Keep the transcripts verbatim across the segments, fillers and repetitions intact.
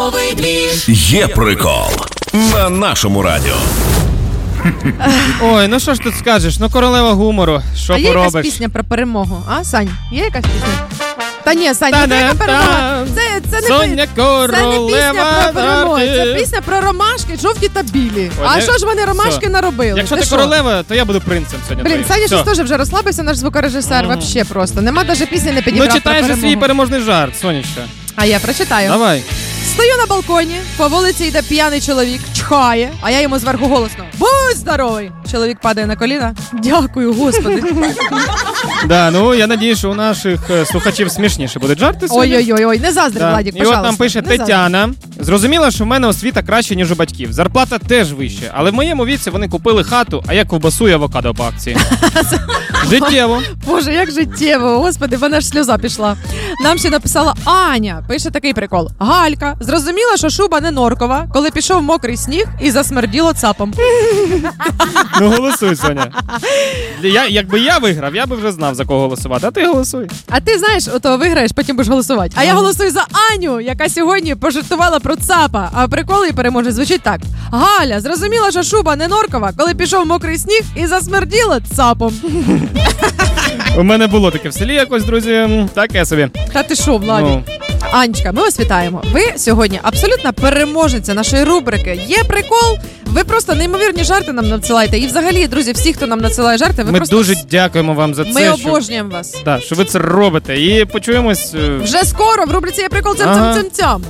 Ранковий двіж. Є прикол на нашому радіо. Ой, ну що ж тут скажеш? Ну, королева гумору. Що а є поробиш? якась пісня про перемогу? А, Сань? Є якась пісня? Та ні, Сань, це яка перемога? Це, це, не, Соня це не пісня про перемогу, це Королева. пісня про ромашки, жовті та білі. Ой, а не- що ж вони ромашки Все. наробили? Якщо Ти ти що? королева, то я буду принцем сьогодні. Блін, твоїм. Саня Все. щось теж вже розслабився, наш звукорежисер, Мгм. вообще просто. Нема навіть пісні не підібрав Ну, читай про же свій перемогу. переможний жарт, Сонечка. А я прочитаю. Давай. Стою на балконі, по вулиці йде п'яний чоловік, чхає, а я йому зверху голосно: будь здоровий! Чоловік падає на коліна. Дякую, Господи. Да, ну, я надію, що у наших е, слухачів смішніше будуть жарти сьогодні. Ой-ой-ой, не заздрі, Да. Владік, І пожалуйста. от нам пише не заздрі. Тетяна. Зрозуміла, що в мене освіта краще, ніж у батьків. Зарплата теж вища, але в моєму віці вони купили хату, а я ковбасу і авокадо по акції. Життєво. Боже, як життєво, господи, в мене ж сльоза пішла. Нам ще написала Аня, пише такий прикол. Галька зрозуміла, що шуба не норкова, коли пішов мокрий сніг і засмерділо цапом. Ну голосуй, Соня. Я, якби я виграв, я би вже знав, за кого голосувати. А ти голосуй. А ти знаєш, ото виграєш, потім будеш голосувати. А я голосую за Аню, яка сьогодні пожартувала про цапа. А прикол її переможе звучить так. Галя зрозуміла, що шуба не норкова, коли пішов мокрий сніг і засмерділо цапом. У мене було таке в селі якось, друзі. Таке собі. Та ти що, Владі? Ну. Анечка, ми вас вітаємо. Ви сьогодні абсолютна переможниця нашої рубрики. Є прикол. Ви просто неймовірні жарти нам надсилаєте. І взагалі, друзі, всі, хто нам надсилає жарти, ви Ми просто... дуже дякуємо вам за це. Ми що- обожнюємо вас. Да, що ви це робите. І почуємось. е, Вже скоро в рубриці «Є прикол» Ага. цям-цям-цям-цям.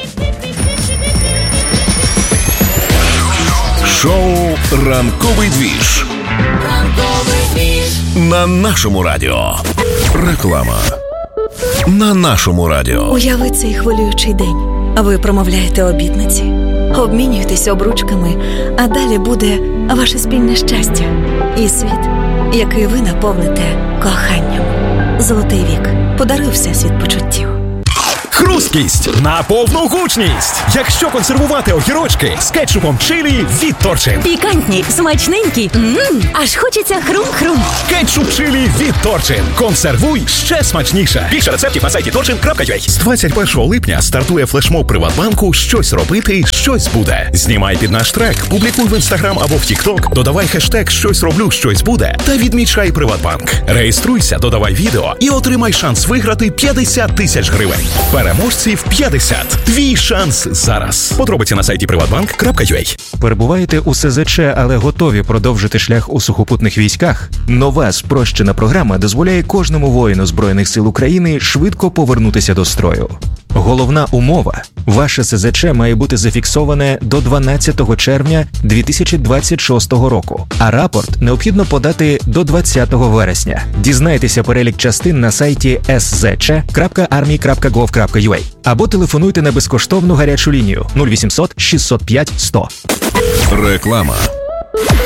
Шоу «Ранковий двіж» Ранковий двіж. на нашому радіо. Реклама на нашому радіо. Уяви цей хвилюючий день. Ви промовляєте обітниці, обмінюєтесь обручками, а далі буде ваше спільне щастя і світ, який ви наповните коханням. Золотий вік подарує всесвіт почуттів. Хрусткість на повну гучність. Якщо консервувати огірочки з кетчупом чилі від Торчин. Пікантні, смачненькі. Ммм, аж хочеться хрум-хрум. Кетчуп чилі від Торчин. Консервуй ще смачніше. Більше рецептів на сайті торчин крапка ю а. З двадцять першого липня стартує флешмоб Приватбанку «Щось робити, щось буде». Знімай під наш трек, публікуй в Інстаграм або в Тікток, додавай хештег «Щось роблю, щось буде» та відмічай Приватбанк. Реєструйся, додавай відео і отримай шанс виграти п'ятдесят тисяч гривень. Переможців п'ятдесят. Твій шанс зараз. Подробиці на сайті приватбанк крапка ю а. Перебуваєте у ес зе че, але готові продовжити шлях у сухопутних військах? Нова спрощена програма дозволяє кожному воїну Збройних сил України швидко повернутися до строю. Головна умова – ваше ес зе че має бути зафіксоване до дванадцятого червня дві тисячі двадцять шостого року, а рапорт необхідно подати до двадцятого вересня. Дізнайтеся перелік частин на сайті ес зе че крапка армі крапка гов крапка ю а або телефонуйте на безкоштовну гарячу лінію нуль вісімсот шістсот п'ять сто. Реклама.